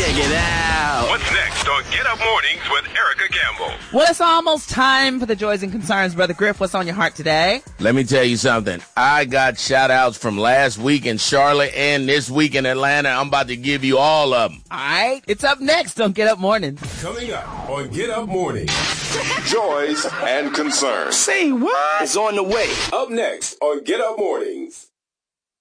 Check it out. What's next on Get Up Mornings with Erica Campbell? Well, it's almost time for the joys and concerns. Brother Griff, what's on your heart today? Let me tell you something. I got shout-outs from last week in Charlotte and this week in Atlanta. I'm about to give you all of them. All right. It's up next on Get Up Mornings. Coming up on Get Up Mornings. Joys and concerns. Say what? It's on the way. Up next on Get Up Mornings.